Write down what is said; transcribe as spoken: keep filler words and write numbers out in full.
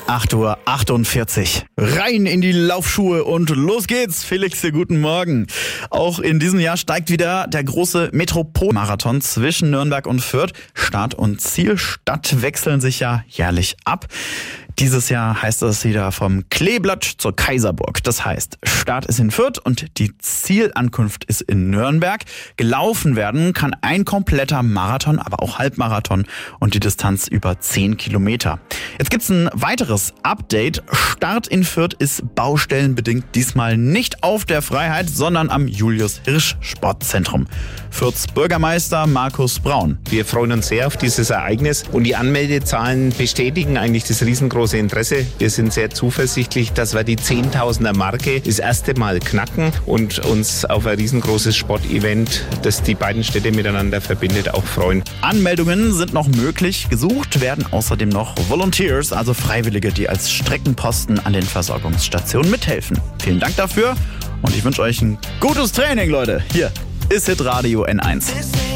acht Uhr achtundvierzig. Rein in die Laufschuhe und los geht's. Felix, guten Morgen. Auch in diesem Jahr steigt wieder der große Metropolmarathon zwischen Nürnberg und Fürth. Start und Zielstadt wechseln sich ja jährlich ab. Dieses Jahr heißt es wieder vom Kleeblatt zur Kaiserburg. Das heißt, Start ist in Fürth und die Zielankunft ist in Nürnberg. Gelaufen werden kann ein kompletter Marathon, aber auch Halbmarathon und die Distanz über zehn Kilometer. Jetzt gibt's ein weiteres Update. Start in Fürth ist baustellenbedingt diesmal nicht auf der Freiheit, sondern am Julius-Hirsch-Sportzentrum. Fürths Bürgermeister Markus Braun. Wir freuen uns sehr auf dieses Ereignis und die Anmeldezahlen bestätigen eigentlich das riesengroße Interesse. Wir sind sehr zuversichtlich, dass wir die Zehntausender Marke das erste Mal knacken und uns auf ein riesengroßes Sportevent, das die beiden Städte miteinander verbindet, auch freuen. Anmeldungen sind noch möglich. Gesucht werden außerdem noch Volunteers, also Freiwillige, die als Streckenposten an den Versorgungsstationen mithelfen. Vielen Dank dafür und ich wünsche euch ein gutes Training, Leute. Hier ist Hitradio N eins.